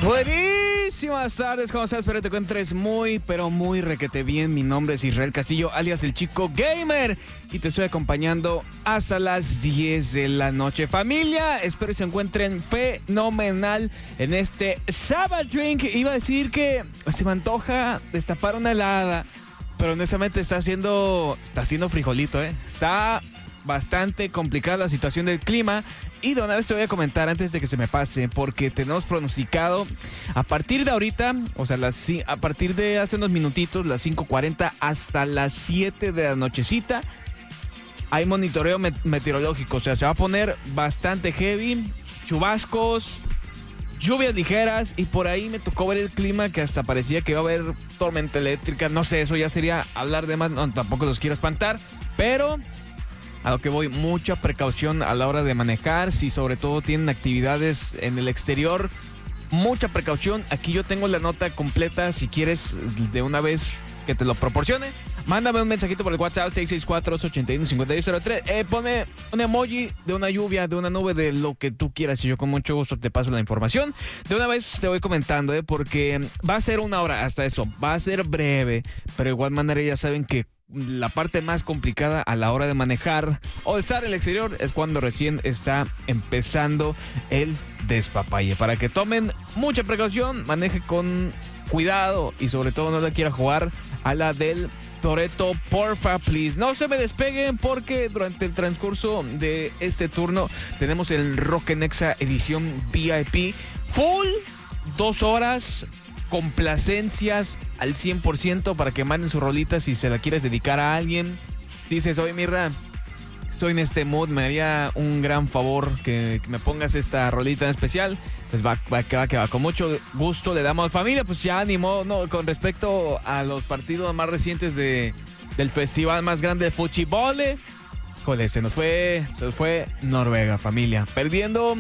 Buenísimas tardes, ¿cómo estás? Espero que te encuentres muy, pero muy requete bien. Mi nombre es Israel Castillo, alias El Chico Gamer, y te estoy acompañando hasta las 10 de la noche. Familia, espero que se encuentren fenomenal en este Sabbath Drink. Iba a decir que se me antoja destapar una helada, pero honestamente está haciendo frijolito, Está bastante complicada la situación del clima. Y de una vez te voy a comentar antes de que se me pase, porque tenemos pronosticado a partir de ahorita, o sea, a partir de hace unos minutitos, las 5:40 hasta las 7 de la nochecita, hay monitoreo meteorológico. O sea, se va a poner bastante heavy, chubascos, lluvias ligeras, y por ahí me tocó ver el clima que hasta parecía que iba a haber tormenta eléctrica. No sé, eso ya sería hablar de más, no, tampoco los quiero espantar, pero a lo que voy, mucha precaución a la hora de manejar. Si sobre todo tienen actividades en el exterior, mucha precaución. Aquí yo tengo la nota completa. Si quieres de una vez que te lo proporcione, mándame un mensajito por el WhatsApp 664-881-5603. Ponme un emoji de una lluvia, de una nube, de lo que tú quieras, y yo con mucho gusto te paso la información. De una vez te voy comentando, porque va a ser una hora, hasta eso va a ser breve, pero de igual manera ya saben que la parte más complicada a la hora de manejar o de estar en el exterior es cuando recién está empezando el despapalle. Para que tomen mucha precaución, maneje con cuidado y sobre todo no le quiera jugar a la del Toretto, porfa, please. No se me despeguen, porque durante el transcurso de este turno tenemos el Rock Nexa edición VIP full, 2 horas, complacencias al 100% para que manden su rolita si se la quieres dedicar a alguien. Dices, oye, Mirra, estoy en este mood, me haría un gran favor que me pongas esta rolita en especial. Pues va. Con mucho gusto le damos. Familia, pues ya animó, ¿no? Con respecto a los partidos más recientes del festival más grande de fuchibole. Joder, se nos fue Noruega, familia. Perdiendo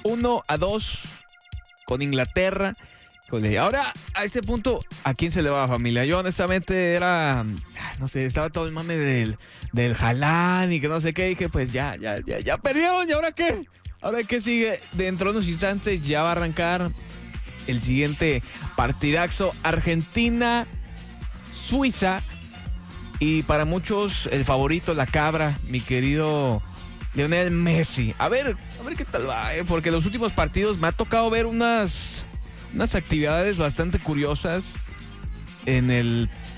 1-2 con Inglaterra. Ahora, a este punto, ¿a quién se le va, familia? Yo honestamente no sé, estaba todo el mame del Haaland y que no sé qué. Dije, pues ya perdieron, ¿y ahora qué? ¿Ahora qué sigue? Dentro de unos instantes ya va a arrancar el siguiente partidazo, Argentina-Suiza. Y para muchos, el favorito, la cabra, mi querido Lionel Messi. A ver qué tal va, porque los últimos partidos me ha tocado ver unas actividades bastante curiosas en el